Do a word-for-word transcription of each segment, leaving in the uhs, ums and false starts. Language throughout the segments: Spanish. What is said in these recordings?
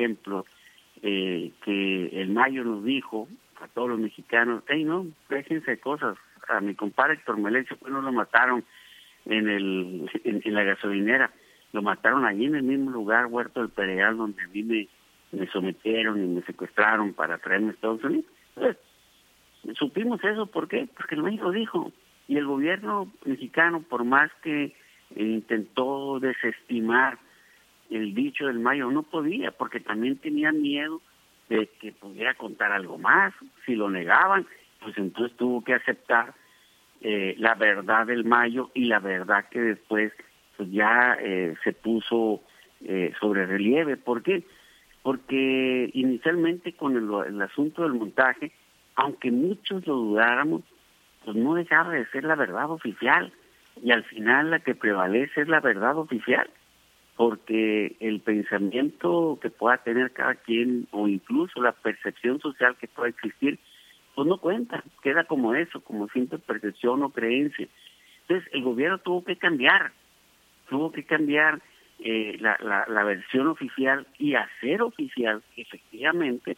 ejemplo, eh, que el Mayo nos dijo a todos los mexicanos, hey, no, déjense cosas, a mi compadre Héctor Melesio, pues no lo mataron en el en, en la gasolinera, lo mataron allí en el mismo lugar, Huerto del Pedregal, donde a mí me, me sometieron y me secuestraron para traerme a Estados Unidos. Entonces, supimos eso, ¿por qué? Porque el Mayo lo dijo, y el gobierno mexicano, por más que intentó desestimar el dicho del Mayo, no podía, porque también tenía miedo de que pudiera contar algo más. Si lo negaban, pues entonces tuvo que aceptar eh, la verdad del Mayo, y la verdad que después pues ya eh, se puso eh, sobre relieve. ¿Por qué? Porque inicialmente con el, el asunto del montaje, aunque muchos lo dudáramos, pues no dejaba de ser la verdad oficial, y al final la que prevalece es la verdad oficial, porque el pensamiento que pueda tener cada quien, o incluso la percepción social que pueda existir, pues no cuenta, queda como eso, como simple percepción o creencia. Entonces el gobierno tuvo que cambiar, tuvo que cambiar eh, la, la, la versión oficial y hacer oficial que efectivamente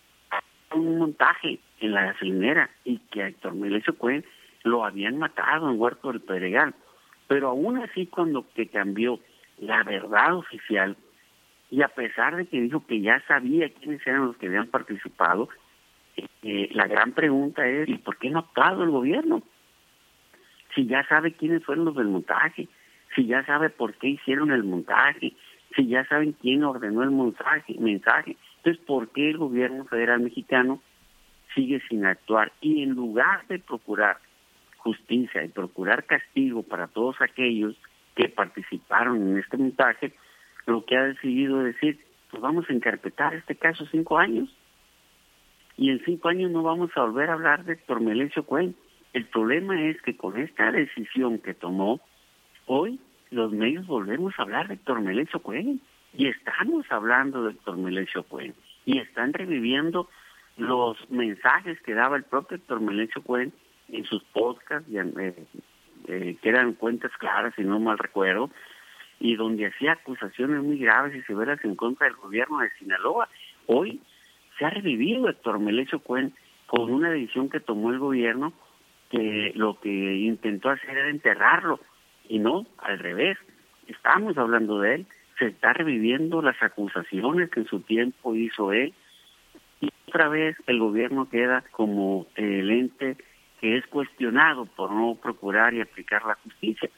un montaje en la gasolinera y que a Héctor Melesio Cuen lo habían matado en Huerto del Pedregal. Pero aún así, cuando que cambió la verdad oficial, y a pesar de que dijo que ya sabía quiénes eran los que habían participado, eh, la gran pregunta es, ¿y por qué no ha actuado el gobierno? Si ya sabe quiénes fueron los del montaje, si ya sabe por qué hicieron el montaje, si ya saben quién ordenó el mensaje, mensaje. Entonces, ¿por qué el gobierno federal mexicano sigue sin actuar? Y en lugar de procurar justicia y procurar castigo para todos aquellos que participaron en este montaje, lo que ha decidido es decir, pues vamos a encarpetar este caso cinco años, y en cinco años no vamos a volver a hablar de Héctor Melesio Cuen. El problema es que con esta decisión que tomó, hoy los medios volvemos a hablar de Héctor Melesio Cuen, y estamos hablando de Héctor Melesio Cuen, y están reviviendo los mensajes que daba el propio Héctor Melesio Cuen en sus podcasts, eh, eh, que eran cuentas claras, si no mal recuerdo, y donde hacía acusaciones muy graves y severas en contra del gobierno de Sinaloa. Hoy se ha revivido Héctor Melesio Cuen con una decisión que tomó el gobierno, que lo que intentó hacer era enterrarlo, y no, al revés, estamos hablando de él, se está reviviendo las acusaciones que en su tiempo hizo él, y otra vez el gobierno queda como el ente que es cuestionado por no procurar y aplicar la justicia.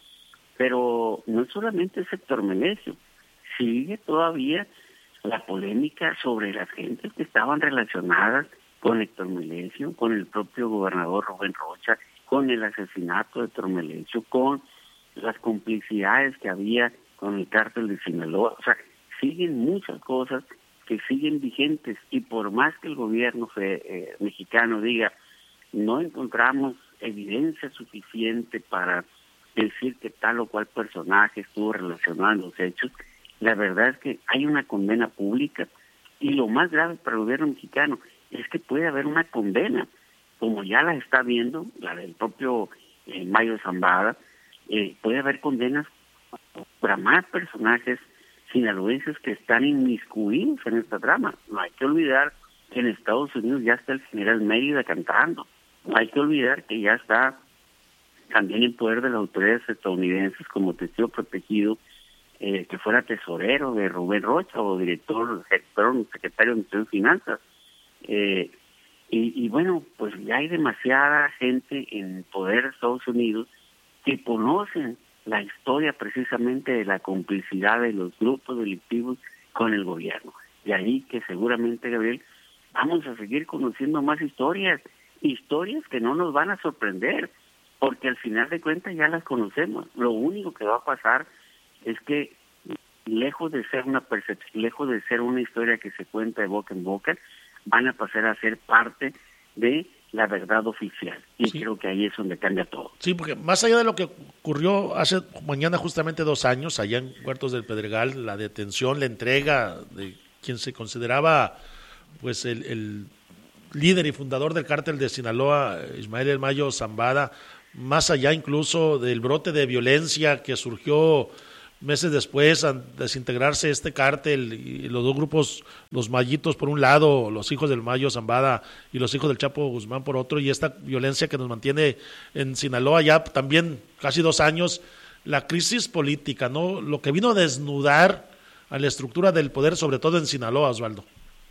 Pero no solamente es Héctor Melesio, sigue todavía la polémica sobre las gentes que estaban relacionadas con Héctor Melesio, con el propio gobernador Rubén Rocha, con el asesinato de Héctor Melesio, con las complicidades que había con el cártel de Sinaloa. O sea, siguen muchas cosas que siguen vigentes, y por más que el gobierno fe, eh, mexicano diga, no encontramos evidencia suficiente para decir que tal o cual personaje estuvo relacionado en los hechos, la verdad es que hay una condena pública, y lo más grave para el gobierno mexicano es que puede haber una condena, como ya la está viendo, la del propio eh, Mayo Zambada, eh, puede haber condenas para más personajes sinaloenses que están inmiscuidos en esta trama. No hay que olvidar que en Estados Unidos ya está el general Mérida cantando, no hay que olvidar que ya está también en poder de las autoridades estadounidenses como testigo protegido, eh, que fuera tesorero de Rubén Rocha o director, perdón, secretario de Ministerio de Finanzas. Eh, y, y bueno, pues ya hay demasiada gente en poder de Estados Unidos que conocen la historia precisamente de la complicidad de los grupos delictivos con el gobierno. De ahí que seguramente, Gabriel, vamos a seguir conociendo más historias, historias que no nos van a sorprender, porque al final de cuentas ya las conocemos. Lo único que va a pasar es que, lejos de ser una percepción, lejos de ser una historia que se cuenta de boca en boca, van a pasar a ser parte de la verdad oficial. Y sí, creo que ahí es donde cambia todo. Sí, porque más allá de lo que ocurrió hace mañana justamente dos años, allá en Huertos del Pedregal, la detención, la entrega de quien se consideraba pues el, el líder y fundador del cártel de Sinaloa, Ismael El Mayo Zambada, más allá incluso del brote de violencia que surgió meses después, a desintegrarse este cártel y los dos grupos, los Mayitos por un lado, los hijos del Mayo Zambada y los hijos del Chapo Guzmán por otro, y esta violencia que nos mantiene en Sinaloa ya también casi dos años, la crisis política, ¿no? Lo que vino a desnudar a la estructura del poder, sobre todo en Sinaloa, Osvaldo.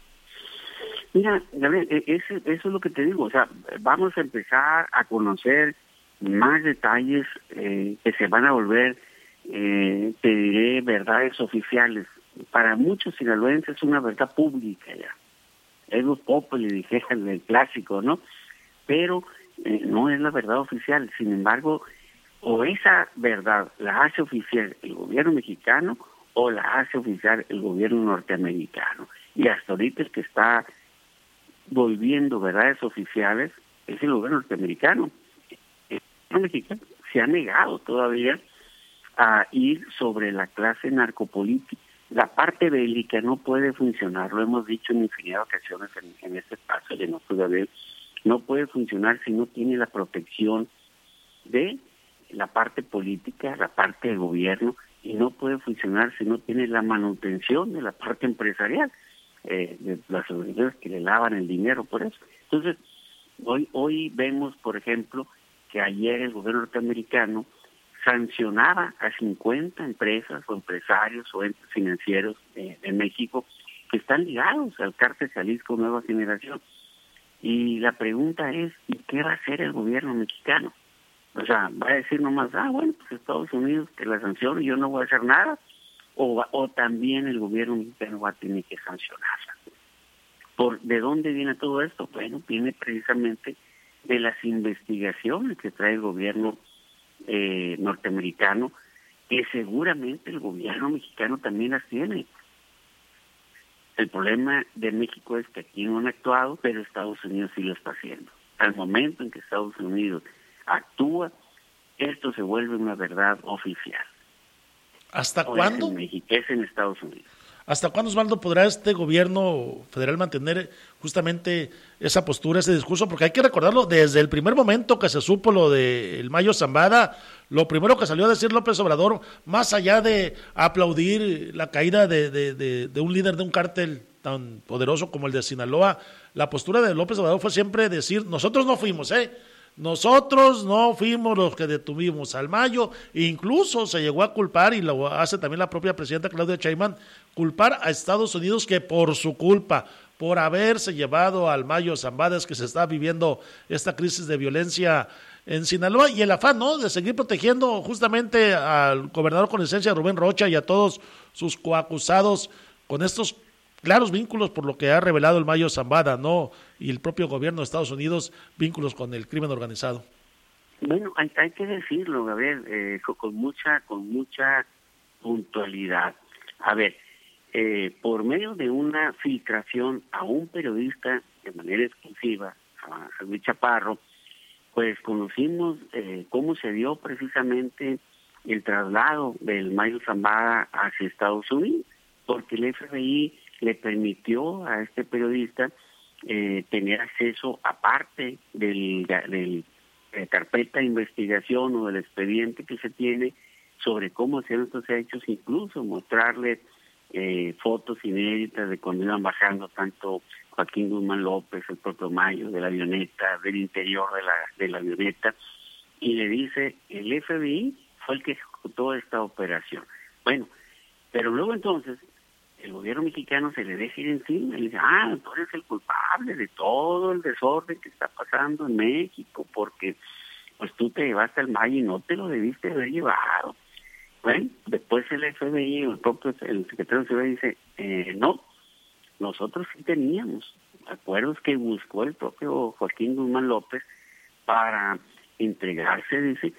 Mira, Gabriel, eso, eso es lo que te digo, o sea, vamos a empezar a conocer más detalles eh, que se van a volver, eh, te diré, verdades oficiales. Para muchos sinaloenses es una verdad pública ya. Es los populi, dijeron, el clásico, ¿no? Pero eh, no es la verdad oficial. Sin embargo, o esa verdad la hace oficial el gobierno mexicano o la hace oficial el gobierno norteamericano. Y hasta ahorita el que está volviendo verdades oficiales es el gobierno norteamericano. El gobierno mexicano se ha negado todavía a ir sobre la clase narcopolítica. La parte bélica no puede funcionar, lo hemos dicho en infinidad de ocasiones en, en este espacio de No Puede Haber, no puede funcionar si no tiene la protección de la parte política, la parte del gobierno, y no puede funcionar si no tiene la manutención de la parte empresarial. Eh, de las organizaciones que le lavan el dinero por eso. Entonces, hoy hoy vemos, por ejemplo, que ayer el gobierno norteamericano sancionaba a cincuenta empresas o empresarios o entes financieros eh, de México que están ligados al cártel Jalisco Nueva Generación. Y la pregunta es, ¿y qué va a hacer el gobierno mexicano? O sea, va a decir nomás, ah, bueno, pues Estados Unidos que la sanciona y yo no voy a hacer nada. O, va, o también el gobierno mexicano va a tener que sancionarla. ¿Por de dónde viene todo esto? Bueno, viene precisamente de las investigaciones que trae el gobierno eh, norteamericano, que seguramente el gobierno mexicano también las tiene. El problema de México es que aquí no han actuado, pero Estados Unidos sí lo está haciendo. Al momento en que Estados Unidos actúa, esto se vuelve una verdad oficial. ¿Hasta no cuándo? Es en México, es en Estados Unidos. ¿Hasta cuándo, Osvaldo, podrá este gobierno federal mantener justamente esa postura, ese discurso? Porque hay que recordarlo, desde el primer momento que se supo lo del Mayo Zambada, lo primero que salió a decir López Obrador, más allá de aplaudir la caída de, de, de, de un líder de un cártel tan poderoso como el de Sinaloa, la postura de López Obrador fue siempre decir, nosotros no fuimos, ¿eh? Nosotros no fuimos los que detuvimos al Mayo, incluso se llegó a culpar, y lo hace también la propia presidenta Claudia Sheinbaum, culpar a Estados Unidos que por su culpa, por haberse llevado al Mayo Zambada, es que se está viviendo esta crisis de violencia en Sinaloa, y el afán, ¿no?, de seguir protegiendo justamente al gobernador con licencia Rubén Rocha y a todos sus coacusados con estos claros vínculos por lo que ha revelado el Mayo Zambada, ¿no?, y el propio gobierno de Estados Unidos, vínculos con el crimen organizado. Bueno, hay, hay que decirlo, Gabriel, eh, con mucha con mucha puntualidad. A ver, eh, por medio de una filtración a un periodista de manera exclusiva, a Luis Chaparro, pues conocimos eh, cómo se dio precisamente el traslado del Mayo Zambada hacia Estados Unidos, porque el F B I le permitió a este periodista eh, tener acceso aparte del, del eh, carpeta de investigación o del expediente que se tiene sobre cómo hacían estos hechos, incluso mostrarle eh, fotos inéditas de cuando iban bajando tanto Joaquín Guzmán López, el propio Mayo, de la avioneta, del interior de la, de la avioneta, y le dice, el F B I fue el que ejecutó esta operación. Bueno, pero luego entonces el gobierno mexicano se le deja ir encima y le dice, ah, tú eres el culpable de todo el desorden que está pasando en México, porque pues tú te llevaste al Mayo y no te lo debiste haber llevado. Bueno, después el F B I, el propio el secretario de Seguridad dice, eh, no, nosotros sí teníamos acuerdos que buscó el propio Joaquín Guzmán López para entregarse, dice,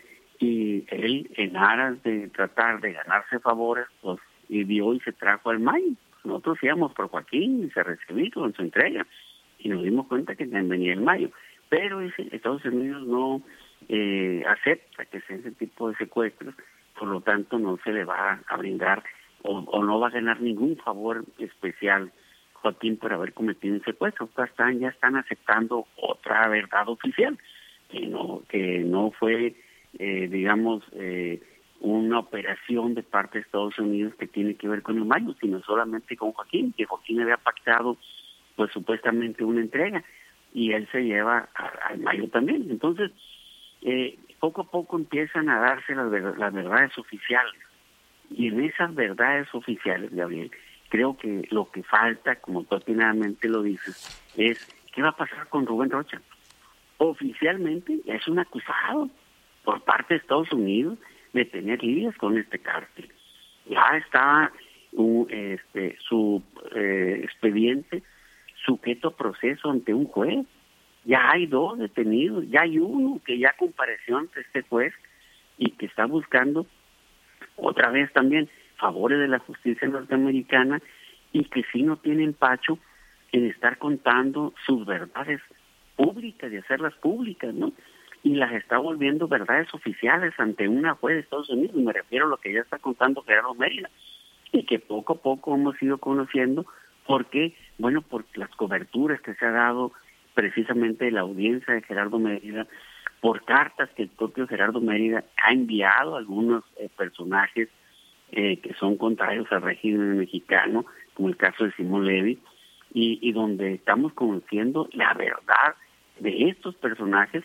y él en aras de tratar de ganarse favores, pues y dio y se trajo al Mayo. Nosotros íbamos por Joaquín y se recibió con su entrega y nos dimos cuenta que venía el Mayo, pero ese, Estados Unidos no eh, acepta que sea ese tipo de secuestros, por lo tanto no se le va a brindar o, o no va a ganar ningún favor especial Joaquín por haber cometido un secuestro. Ya están, ya están aceptando otra verdad oficial, que no, que no fue, eh, digamos, eh, una operación de parte de Estados Unidos que tiene que ver con el Mayo, sino solamente con Joaquín, que Joaquín había pactado pues supuestamente una entrega y él se lleva al Mayo también. Entonces, eh, poco a poco empiezan a darse las, ver- las verdades oficiales, y en esas verdades oficiales, Gabriel, creo que lo que falta, como tú atinadamente lo dices, es ¿qué va a pasar con Rubén Rocha? Oficialmente es un acusado por parte de Estados Unidos de tener ligas con este cártel. Ya está un, este, su eh, expediente sujeto a proceso ante un juez. Ya hay dos detenidos, ya hay uno que ya compareció ante este juez y que está buscando otra vez también favores de la justicia norteamericana, y que sí no tiene empacho en estar contando sus verdades públicas y hacerlas públicas, ¿no? Y las está volviendo verdades oficiales ante una juez de Estados Unidos. Me refiero a lo que ya está contando Gerardo Mérida, y que poco a poco hemos ido conociendo. ¿Por qué? Bueno, por las coberturas que se ha dado precisamente de la audiencia de Gerardo Mérida, por cartas que el propio Gerardo Mérida ha enviado a algunos eh, personajes eh, que son contrarios al régimen mexicano, como el caso de Simón Levy, y, y donde estamos conociendo la verdad de estos personajes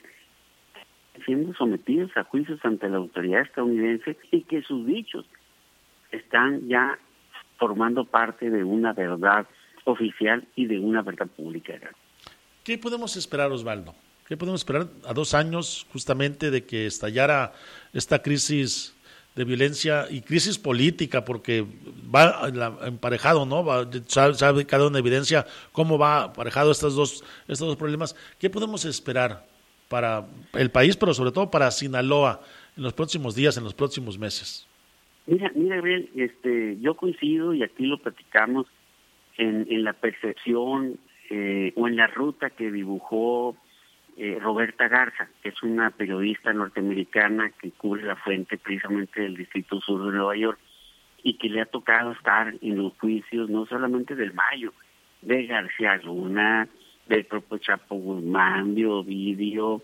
siendo sometidos a juicios ante la autoridad estadounidense, y que sus dichos están ya formando parte de una verdad oficial y de una verdad pública. ¿Qué podemos esperar, Osvaldo? ¿Qué podemos esperar a dos años justamente de que estallara esta crisis de violencia y crisis política? Porque va emparejado, ¿no? Va, sabe, sabe cada una evidencia cómo va aparejado estos dos, estos dos problemas. ¿Qué podemos esperar para el país, pero sobre todo para Sinaloa en los próximos días, en los próximos meses? Mira, mira, Gabriel, este, yo coincido, y aquí lo platicamos, en, en la percepción eh, o en la ruta que dibujó eh, Roberta Garza, que es una periodista norteamericana que cubre la fuente precisamente del Distrito Sur de Nueva York, y que le ha tocado estar en los juicios no solamente del Mayo, de García Luna, del propio Chapo Guzmán, de Ovidio,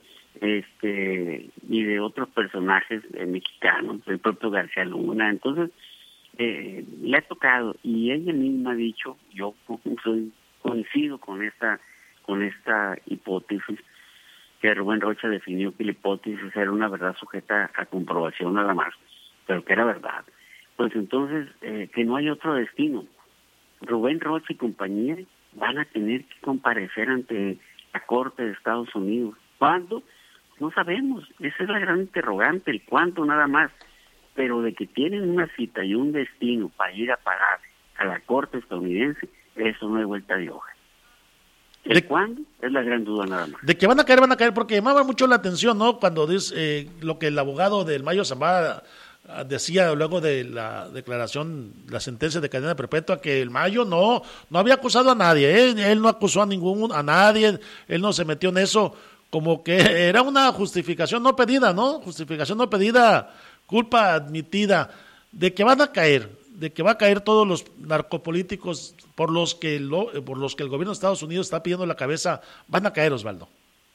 este, y de otros personajes eh, mexicanos, del propio García Luna. Entonces, eh, le ha tocado, y ella misma ha dicho, yo soy, coincido con esta, con esta hipótesis, que Rubén Rocha definió que la hipótesis era una verdad sujeta a comprobación nada más, pero que era verdad. Pues entonces, eh, que no hay otro destino. Rubén Rocha y compañía van a tener que comparecer ante la Corte de Estados Unidos. ¿Cuándo? No sabemos. Esa es la gran interrogante, el cuándo nada más. Pero de que tienen una cita y un destino para ir a parar a la Corte estadounidense, eso no hay vuelta de hoja. ¿El de, cuándo? Es la gran duda nada más. De que van a caer, van a caer, porque llamaba mucho la atención, ¿no? Cuando dice eh, lo que el abogado del Mayo Zambada decía luego de la declaración, la sentencia de cadena perpetua, que el Mayo no no había acusado a nadie, ¿eh? Él no acusó a ningún a nadie, él no se metió en eso, como que era una justificación no pedida, ¿no? Justificación no pedida, culpa admitida, de que van a caer, de que va a caer todos los narcopolíticos por los que lo, por los que el gobierno de Estados Unidos está pidiendo la cabeza, van a caer, Osvaldo.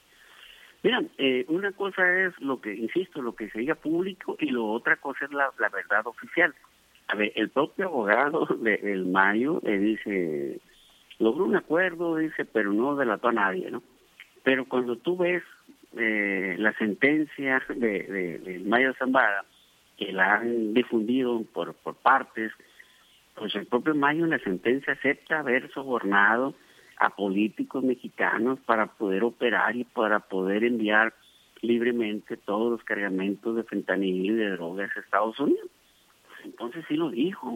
Mira, eh, una cosa es lo que, insisto, lo que se diga público, y lo otra cosa es la, la verdad oficial. A ver, el propio abogado del Mayo eh, dice, logró un acuerdo, dice, pero no delató a nadie, ¿no? Pero cuando tú ves eh, la sentencia de, de, de Mayo Zambada, que la han difundido por, por partes, pues el propio Mayo en la sentencia acepta haber sobornado a políticos mexicanos para poder operar y para poder enviar libremente todos los cargamentos de fentanilo y de drogas a Estados Unidos. Pues entonces sí lo dijo.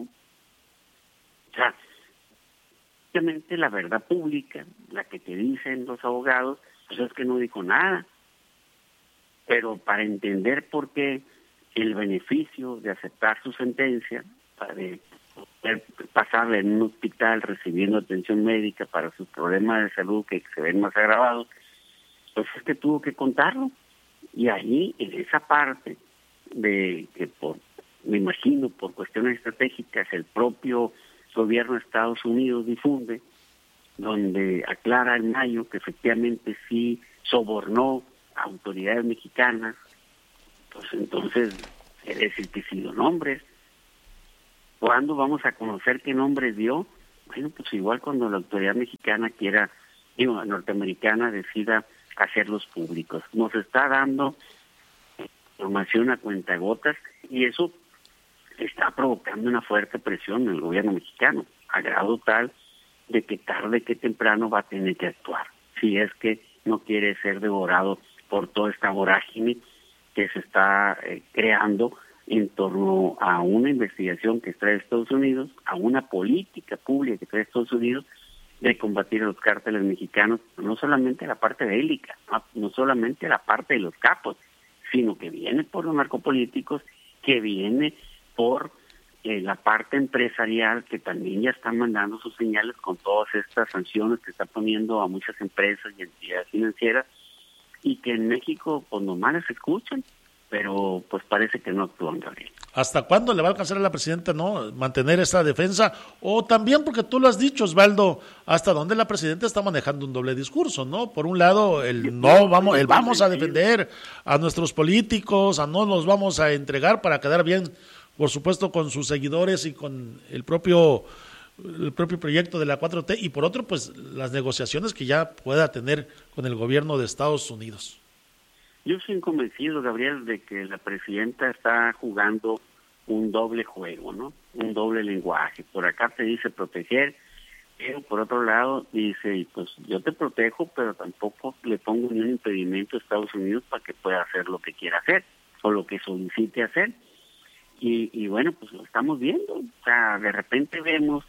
O sea, obviamente la verdad pública, la que te dicen los abogados, pues es que no dijo nada. Pero para entender por qué el beneficio de aceptar su sentencia, para poder pasarla en un hospital recibiendo atención médica para sus problemas de salud que se ven más agravados, pues es que tuvo que contarlo. Y ahí, en esa parte de que, por me imagino, por cuestiones estratégicas, el propio gobierno de Estados Unidos difunde, donde aclara el Mayo que efectivamente sí sobornó a autoridades mexicanas, pues entonces quiere decir que sí dio nombres. ¿Cuándo vamos a conocer qué nombres dio? Bueno, pues igual cuando la autoridad mexicana quiera, digo, norteamericana decida hacerlos públicos. Nos está dando información a cuentagotas y eso está provocando una fuerte presión en el gobierno mexicano, a grado tal de que tarde que temprano va a tener que actuar, si es que no quiere ser devorado por toda esta vorágine que se está eh, creando en torno a una investigación que trae Estados Unidos, a una política pública que trae Estados Unidos de combatir a los cárteles mexicanos, no solamente la parte bélica, no, no solamente la parte de los capos, sino que viene por los narcopolíticos, que viene por eh, la parte empresarial, que también ya están mandando sus señales con todas estas sanciones que está poniendo a muchas empresas y entidades financieras, y que en México pues nomás las escuchan, pero pues parece que no actúan, Gabriel. ¿Hasta cuándo le va a alcanzar a la presidenta no mantener esta defensa? O también, porque tú lo has dicho, Osvaldo, hasta dónde la presidenta está manejando un doble discurso, ¿no? Por un lado, el no vamos, el vamos a defender a nuestros políticos, a no nos vamos a entregar para quedar bien, por supuesto, con sus seguidores y con el propio el propio proyecto de la cuatro T, y por otro, pues las negociaciones que ya pueda tener con el gobierno de Estados Unidos. Yo soy convencido, Gabriel, de que la presidenta está jugando un doble juego, ¿no? Un doble lenguaje. Por acá te dice proteger, pero por otro lado dice, pues yo te protejo, pero tampoco le pongo ni un impedimento a Estados Unidos para que pueda hacer lo que quiera hacer o lo que solicite hacer. Y, y bueno, pues lo estamos viendo. O sea, de repente vemos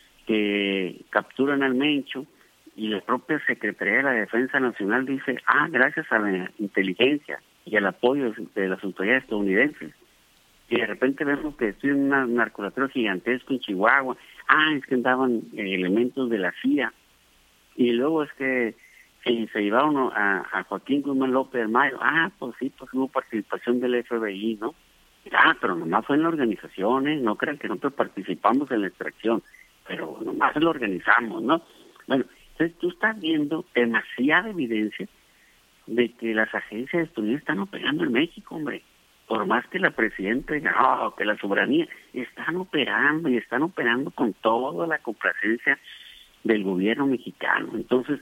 que capturan al Mencho, y la propia Secretaría de la Defensa Nacional dice, ah, gracias a la inteligencia y al apoyo de las autoridades estadounidenses. Y de repente vemos que estoy en un narcolatero gigantesco en Chihuahua, ah, es que andaban eh, elementos de la C I A. Y luego es que eh, se llevaron a, a Joaquín Guzmán López del Mayo, ah, pues sí, pues hubo participación del F B I, ¿no? Ah, pero nomás fue en la organización, ¿eh? No crean que nosotros participamos en la extracción, pero nomás lo organizamos, ¿no? Bueno, entonces tú estás viendo demasiada evidencia de que las agencias de Estados Unidos están operando en México, hombre. Por más que la presidenta diga, no, que la soberanía, están operando y están operando con toda la complacencia del gobierno mexicano. Entonces,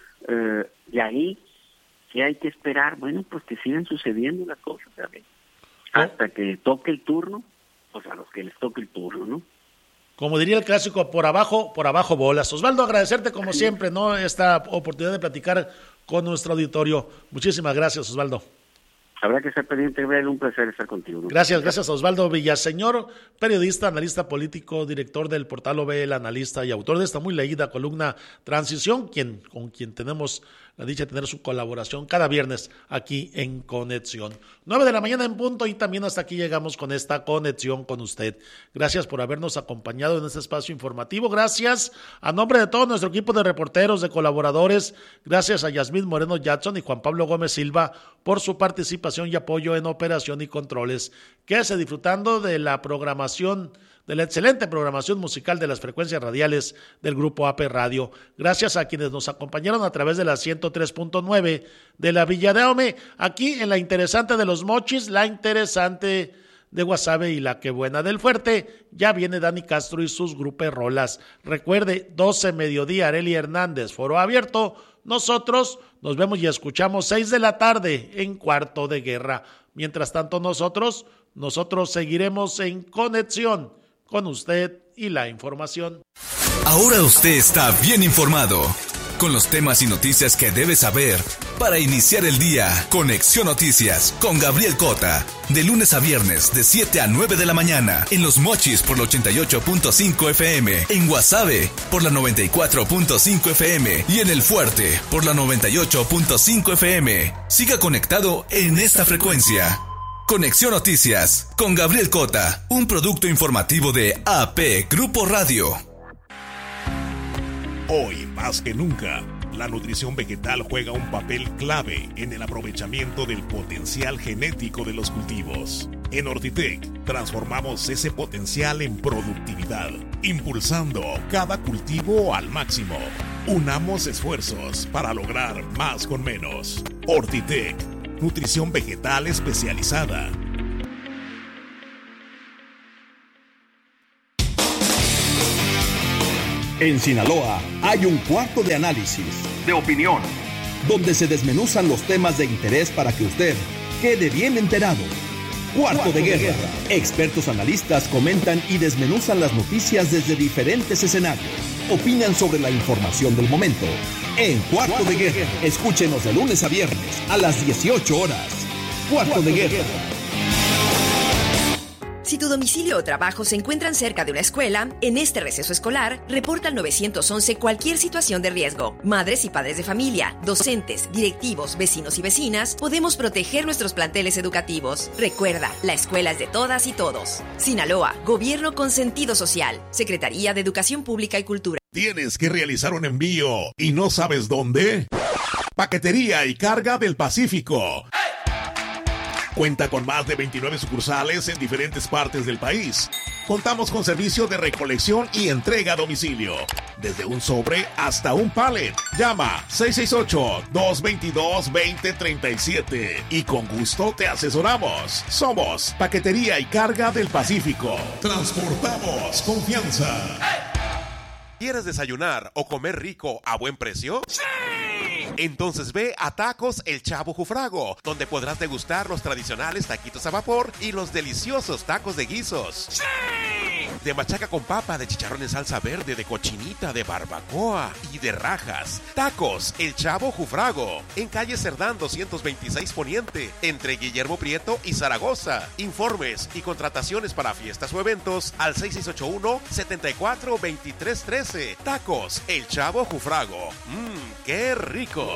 eh, de ahí, ¿qué hay que esperar? Bueno, pues que sigan sucediendo las cosas, ¿sabes? Hasta que toque el turno, pues a los que les toque el turno, ¿no? Como diría el clásico, por abajo, por abajo bolas. Osvaldo, agradecerte como siempre, ¿no? Esta oportunidad de platicar con nuestro auditorio. Muchísimas gracias, Osvaldo. Habrá que ser pendiente, Gabriel, un placer estar contigo, ¿no? Gracias, gracias a Osvaldo Villaseñor, periodista, analista político, director del portal O V, el analista y autor de esta muy leída columna Transición, quien, con quien tenemos la dicha de tener su colaboración cada viernes aquí en Conexión. Nueve de la mañana en punto, y también hasta aquí llegamos con esta conexión con usted. Gracias por habernos acompañado en este espacio informativo. Gracias a nombre de todo nuestro equipo de reporteros, de colaboradores. Gracias a Yasmín Moreno Jackson y Juan Pablo Gómez Silva por su participación y apoyo en operación y controles. Quédese disfrutando de la programación, de la excelente programación musical de las frecuencias radiales del Grupo A P Radio. Gracias a quienes nos acompañaron a través de la ciento tres punto nueve de la Villa de Ahome, aquí en la interesante de Los Mochis, la interesante de Guasave y la que buena del Fuerte. Ya viene Dani Castro y sus grupos rolas. Recuerde, doce mediodía, Arely Hernández, foro abierto. Nosotros nos vemos y escuchamos seis de la tarde en Cuarto de Guerra. Mientras tanto, nosotros, nosotros seguiremos en conexión con usted y la información. Ahora usted está bien informado con los temas y noticias que debe saber para iniciar el día. Conexión Noticias con Gabriel Cota, de lunes a viernes de siete a nueve de la mañana en Los Mochis por la ochenta y ocho punto cinco F M, en Guasave por la noventa y cuatro punto cinco F M y en El Fuerte por la noventa y ocho punto cinco F M. Siga conectado en esta frecuencia. Conexión Noticias con Gabriel Cota, un producto informativo de A P Grupo Radio. Hoy, más que nunca, la nutrición vegetal juega un papel clave en el aprovechamiento del potencial genético de los cultivos. En Ortitec, transformamos ese potencial en productividad, impulsando cada cultivo al máximo. Unamos esfuerzos para lograr más con menos. Ortitec, nutrición vegetal especializada. En Sinaloa hay un cuarto de análisis, de opinión, donde se desmenuzan los temas de interés para que usted quede bien enterado. Cuarto, cuarto de, guerra. de guerra. Expertos analistas comentan y desmenuzan las noticias desde diferentes escenarios. Opinan sobre la información del momento. En Cuarto, cuarto de, de guerra. guerra. Escúchenos de lunes a viernes a las dieciocho horas. Cuarto, cuarto de, de guerra. guerra. Si tu domicilio o trabajo se encuentran cerca de una escuela, en este receso escolar, reporta al nueve once cualquier situación de riesgo. Madres y padres de familia, docentes, directivos, vecinos y vecinas, podemos proteger nuestros planteles educativos. Recuerda, la escuela es de todas y todos. Sinaloa, Gobierno con sentido social. Secretaría de Educación Pública y Cultura. ¿Tienes que realizar un envío y no sabes dónde? Paquetería y Carga del Pacífico. Cuenta con más de veintinueve sucursales en diferentes partes del país. Contamos con servicio de recolección y entrega a domicilio. Desde un sobre hasta un pallet. Llama seis seis ocho, dos dos dos, dos cero tres siete y con gusto te asesoramos. Somos Paquetería y Carga del Pacífico. Transportamos confianza. ¿Quieres desayunar o comer rico a buen precio? ¡Sí! Entonces ve a Tacos El Chavo Jufrago, donde podrás degustar los tradicionales taquitos a vapor y los deliciosos tacos de guisos. ¡Sí! De machaca con papa, de chicharrón en salsa verde, de cochinita, de barbacoa y de rajas. Tacos El Chavo Jufrago, en calle Cerdán doscientos veintiséis Poniente, entre Guillermo Prieto y Zaragoza. Informes y contrataciones para fiestas o eventos al seis seis ocho uno, siete cuatro, dos tres uno tres. Tacos El Chavo Jufrago. Mmm, qué ricos.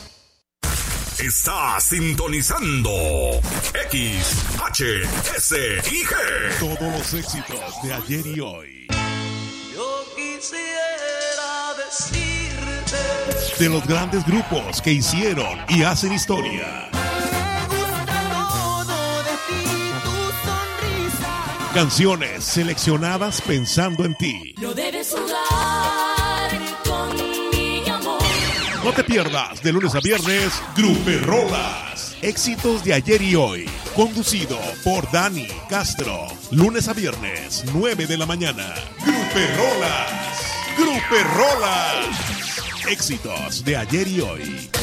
Está sintonizando X, H, S y G. Todos los éxitos de ayer y hoy. Yo quisiera decirte de los grandes grupos que hicieron y hacen historia. Me gusta todo de ti, tu sonrisa. Canciones seleccionadas pensando en ti. No debes jugar con mi amor. No te pierdas de lunes a viernes Gruperolas. Éxitos de ayer y hoy. Conducido por Dani Castro. Lunes a viernes, nueve de la mañana. Gruperolas. Gruperolas. Éxitos de ayer y hoy.